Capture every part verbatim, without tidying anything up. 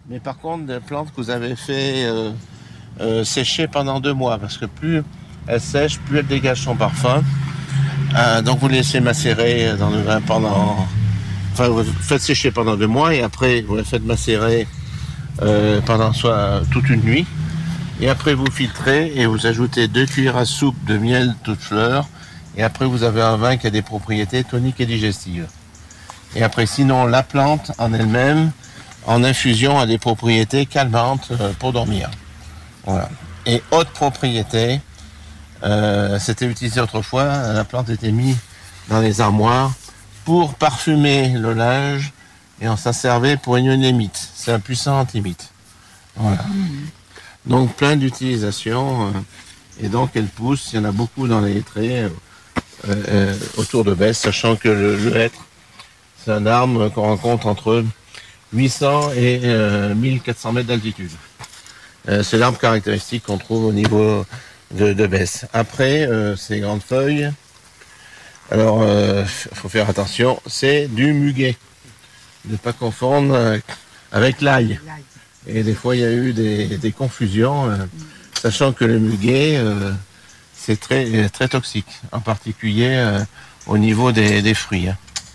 Mais par contre, des plantes que vous avez fait euh, euh, sécher pendant deux mois, parce que plus elles sèchent, plus elles dégagent son parfum. Euh, donc vous les laissez macérer dans le vin pendant... Enfin, vous faites sécher pendant deux mois et après vous les faites macérer euh, pendant soit toute une nuit. Et après vous filtrez et vous ajoutez deux cuillères à soupe de miel toute fleur. Et après vous avez un vin qui a des propriétés toniques et digestives. Et après sinon la plante en elle-même, en infusion, a des propriétés calmantes euh, pour dormir. Voilà. Et autre propriété, euh, c'était utilisé autrefois, la plante était mise dans les armoires pour parfumer le linge et on s'en servait pour une émite. C'est un puissant antimite. Voilà. Donc plein d'utilisations euh, et donc elle pousse, il y en a beaucoup dans les hêtraies euh, euh, autour de Besse, sachant que le, le hêtre, c'est un arbre qu'on rencontre entre huit cents et euh, mille quatre cents mètres d'altitude. Euh, c'est l'arbre caractéristique qu'on trouve au niveau de, de Besse. Après, euh, ces grandes feuilles, alors il euh, faut faire attention, c'est du muguet. Ne pas confondre avec l'ail. Et des fois, il y a eu des, des confusions, euh, sachant que le muguet, euh, c'est très, très toxique, en particulier euh, au niveau des, des fruits. Hein.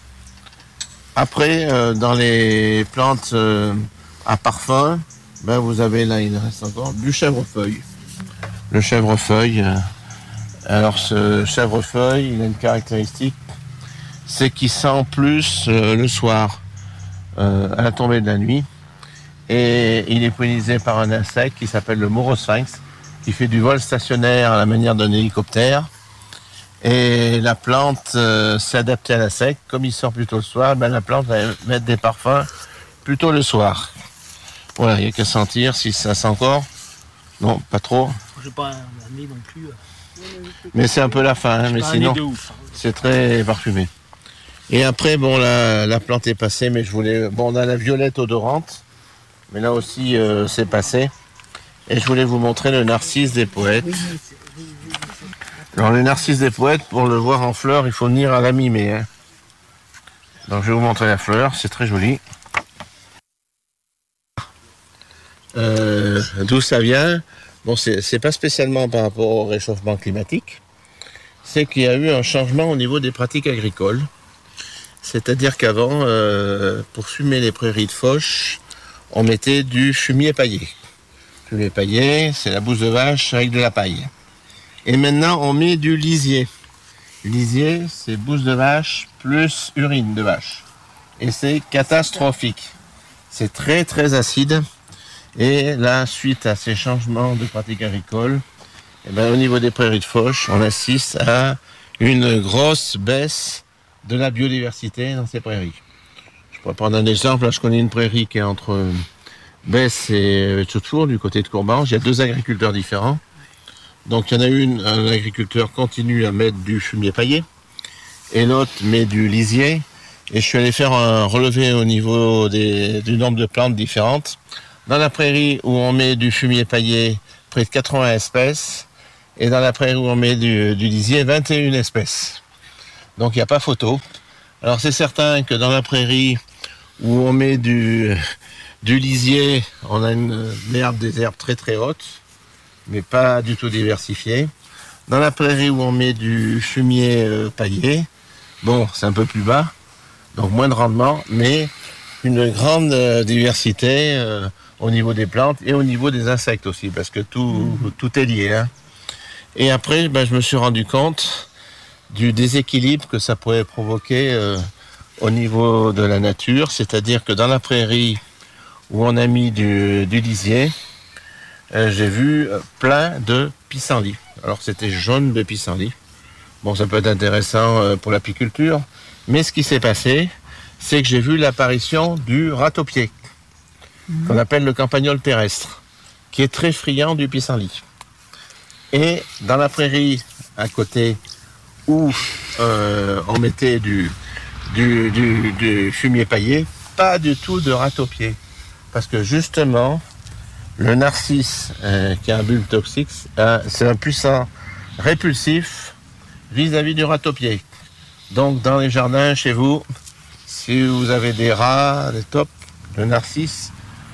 Après, euh, dans les plantes euh, à parfum, ben vous avez là, il reste encore du chèvrefeuille. Le chèvrefeuille, euh, alors ce chèvrefeuille, il a une caractéristique, c'est qu'il sent plus euh, le soir, euh, à la tombée de la nuit. Et il est pollinisé par un insecte qui s'appelle le morosphinx, qui fait du vol stationnaire à la manière d'un hélicoptère. Et la plante euh, s'est adaptée à l'insecte. Comme il sort plutôt le soir, ben la plante va mettre des parfums plutôt le soir. Voilà, il n'y a qu'à sentir si ça sent encore. Non, pas trop. Je n'ai pas un nez non plus. Mais c'est un peu la fin, hein, mais sinon, ouf, hein. C'est très parfumé. Et après, bon, la, la plante est passée, mais je voulais... Bon, on a la violette odorante. Mais là aussi, euh, c'est passé. Et je voulais vous montrer le narcisse des poètes. Alors, le narcisse des poètes, pour le voir en fleur, il faut venir à la mi-mai. Hein. Donc, je vais vous montrer la fleur. C'est très joli. Euh, d'où ça vient? Bon, c'est, c'est pas spécialement par rapport au réchauffement climatique. C'est qu'il y a eu un changement au niveau des pratiques agricoles. C'est-à-dire qu'avant, euh, pour fumer les prairies de fauche, on mettait du fumier paillé. Le fumier paillé, c'est la bouse de vache avec de la paille. Et maintenant, on met du lisier. Le lisier, c'est bouse de vache plus urine de vache. Et c'est catastrophique. C'est très, très acide. Et là, suite à ces changements de pratiques agricoles, eh ben, au niveau des prairies de fauche, on assiste à une grosse baisse de la biodiversité dans ces prairies. Je pourrais prendre un exemple, là je connais une prairie qui est entre Besse et Tchoutour, du côté de Courbange. Il y a deux agriculteurs différents. Donc il y en a une, un agriculteur continue à mettre du fumier paillé et l'autre met du lisier. Et je suis allé faire un relevé au niveau des, du nombre de plantes différentes. Dans la prairie où on met du fumier paillé, près de quatre-vingts espèces. Et dans la prairie où on met du, du lisier, vingt et une espèces. Donc il n'y a pas photo. Alors c'est certain que dans la prairie où on met du, du lisier, on a une herbe, des herbes très très hautes, mais pas du tout diversifiées. Dans la prairie où on met du fumier euh, paillé, bon, c'est un peu plus bas, donc moins de rendement, mais une grande euh, diversité euh, au niveau des plantes et au niveau des insectes aussi, parce que tout, mmh. tout est lié. Hein. Et après, ben, je me suis rendu compte du déséquilibre que ça pourrait provoquer euh, au niveau de la nature, c'est-à-dire que dans la prairie où on a mis du, du lisier, euh, j'ai vu plein de pissenlits. Alors c'était jaune de pissenlits. Bon, ça peut être intéressant euh, pour l'apiculture, mais ce qui s'est passé, c'est que j'ai vu l'apparition du râteau-pied, mmh. qu'on appelle le campagnol terrestre, qui est très friand du pissenlit. Et dans la prairie à côté où euh, on mettait du, du, du, du fumier paillé, pas du tout de râteau-pied. Parce que justement, le narcisse, euh, qui est un bulbe toxique, euh, c'est un puissant répulsif vis-à-vis du râteau-pied. Donc dans les jardins chez vous, si vous avez des rats, des taupes, le narcisse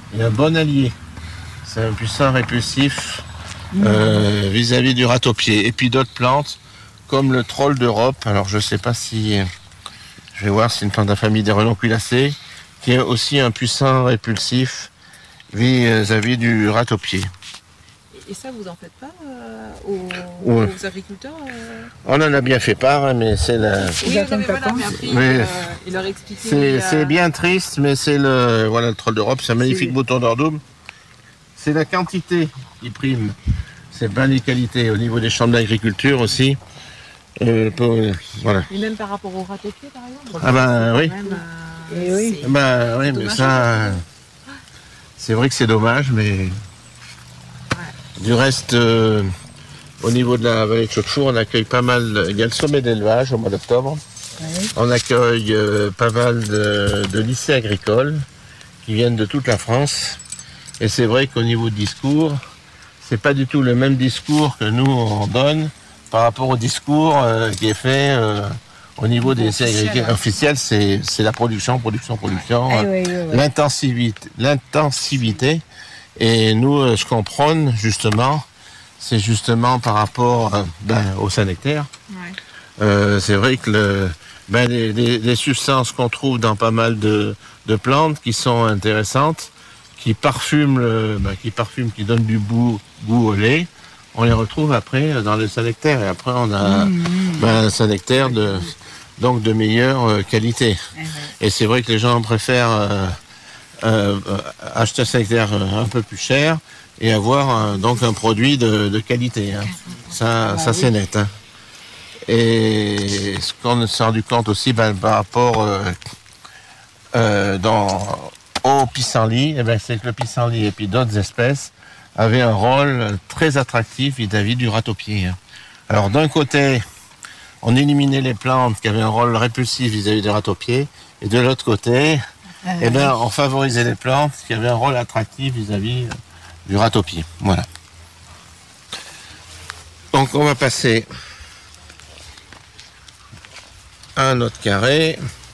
et un bon allié. C'est un puissant répulsif euh, vis-à-vis du râteau-pied. Et puis d'autres plantes, comme le troll d'Europe. Alors je ne sais pas si... Je vais voir, c'est une plante de la famille des renonculacées, qui est aussi un puissant répulsif vis-à-vis du râteau-pied. Et ça, vous en faites pas euh, aux, Ouais. aux agriculteurs euh... On en a bien fait part, hein, mais c'est la... Oui, non, mais voilà, mais après, Mais euh, il leur expliquer... C'est, la... c'est bien triste, mais c'est le, voilà, le troll d'Europe, c'est un magnifique C'est... bouton d'or double. C'est la quantité qui prime, c'est pas les qualités. Au niveau des chambres d'agriculture aussi. Euh, pour, euh, voilà. Et même par rapport au râteau-pied, par exemple. Ah ben oui. Même, euh, Et oui. c'est... Ben oui, mais dommage. ça, c'est vrai que c'est dommage, mais du reste, euh, au niveau de la vallée de Chaudefour, on accueille pas mal. Il y a le sommet d'élevage au mois d'octobre. Oui. On accueille euh, pas mal de, de lycées agricoles qui viennent de toute la France. Et c'est vrai qu'au niveau de discours, c'est pas du tout le même discours que nous on donne par rapport au discours euh, qui est fait euh, au niveau des lycées agricoles ouais. officiels. C'est, c'est la production, production, production, Ah, euh, oui, oui, oui. l'intensivité, l'intensivité. Et nous, euh, ce qu'on prône justement, c'est justement par rapport euh, ben, au Saint-Nectaire. Ouais. Euh, c'est vrai que le, ben, les, les, les substances qu'on trouve dans pas mal de, de plantes qui sont intéressantes, qui parfument, le, ben, qui parfument, qui donnent du goût, goût au lait, on les retrouve après dans le Saint-Nectaire. Et après, on a Mmh, ben, un Saint-Nectaire de, donc de meilleure euh, qualité. mmh. Et c'est vrai que les gens préfèrent euh, euh, acheter un Saint-Nectaire un peu plus cher et avoir un, donc un produit de, de qualité. Hein. Ça, Ah, ça oui. c'est net. Hein. Et ce qu'on s'est rendu compte aussi ben, par rapport euh, euh, dans, au pissenlit, eh ben, c'est que le pissenlit et puis d'autres espèces avaient un rôle très attractif vis-à-vis du râteau-pied. Hein. Alors d'un côté, on éliminait les plantes qui avaient un rôle répulsif vis-à-vis du râteau-pied, et de l'autre côté, Ah, eh ben, on favorisait les plantes qui avaient un rôle attractif vis-à-vis du râteau-pied. Voilà. Donc on va passer à un autre carré.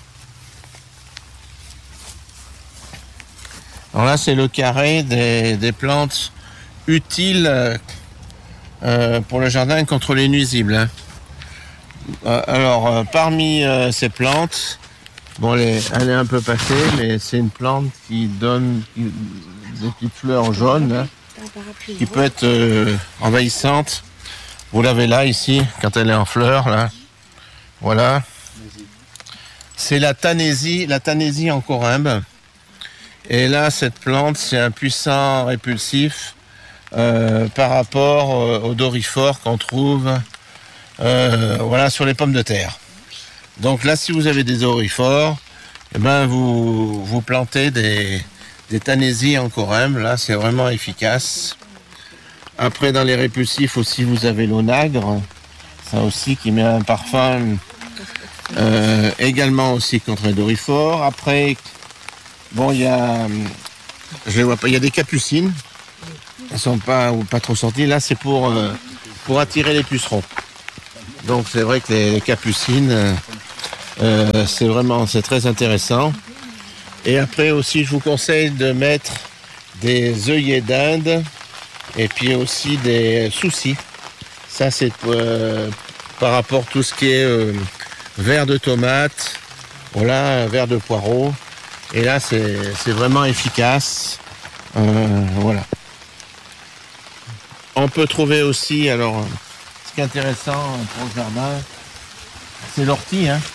Alors là, c'est le carré des, des plantes utiles euh, pour le jardin contre les nuisibles. Hein. Euh, alors, euh, parmi euh, ces plantes, bon, elle est, elle est un peu passée, mais c'est une plante qui donne qui, des petites fleurs jaunes, hein, qui peut être euh, envahissante. Vous l'avez là, ici, quand elle est en fleurs, là. Voilà. C'est la tanésie, la tanésie en corymbe. Et là, cette plante, c'est un puissant répulsif euh, par rapport euh, au dorifort qu'on trouve euh, voilà, sur les pommes de terre. Donc là, si vous avez des dorifores, eh ben, vous, vous plantez des, des tanésies en corymbe. Là, c'est vraiment efficace. Après, dans les répulsifs aussi, vous avez l'onagre. Ça aussi, qui met un parfum euh, également aussi contre les dorifores. Après... Bon, il y a, je les vois pas, il y a des capucines. Elles sont pas ou pas trop sorties. Là, c'est pour euh, pour attirer les pucerons. Donc, c'est vrai que les, les capucines, euh, c'est vraiment, c'est très intéressant. Et après aussi, je vous conseille de mettre des œillets d'Inde et puis aussi des soucis. Ça, c'est euh, par rapport à tout ce qui est euh, verre de tomate, voilà, verre de poireau. Et là, c'est, c'est vraiment efficace. Euh, voilà. On peut trouver aussi, alors, ce qui est intéressant pour le jardin, c'est l'ortie. Hein.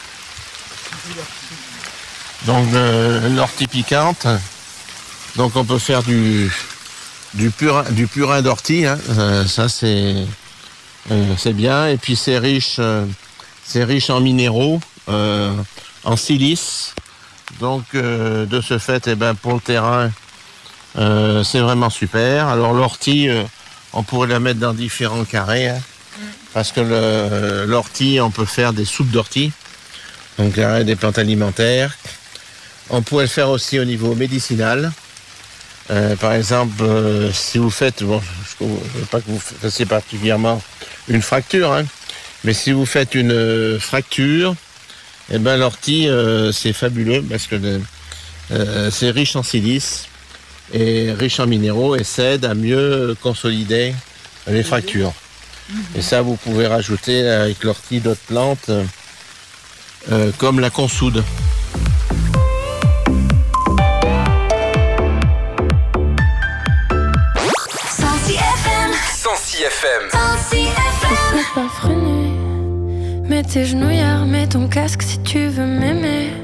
Donc, euh, l'ortie piquante. Donc, on peut faire du, du, purin, du purin d'ortie. Hein. Euh, ça, c'est, euh, c'est bien. Et puis, c'est riche, euh, c'est riche en minéraux, euh, en silice. Donc, euh, de ce fait, eh ben, pour le terrain, euh, c'est vraiment super. Alors, l'ortie, euh, on pourrait la mettre dans différents carrés, hein, parce que le, l'ortie, on peut faire des soupes d'ortie, donc carré des plantes alimentaires. On pourrait le faire aussi au niveau médicinal. Euh, par exemple, euh, si vous faites, bon, je ne veux pas que vous fassiez particulièrement une fracture, hein, mais si vous faites une euh, fracture, eh ben l'ortie, euh, c'est fabuleux parce que euh, c'est riche en silice est riche en minéraux et ça aide à mieux consolider les fractures. Et ça, vous pouvez rajouter avec l'ortie d'autres plantes, euh, comme la consoude. Sensi F M. Sensi F M. Sensi F M. Laisse pas freiner. Mets tes genouillères, mets ton casque si tu veux m'aimer.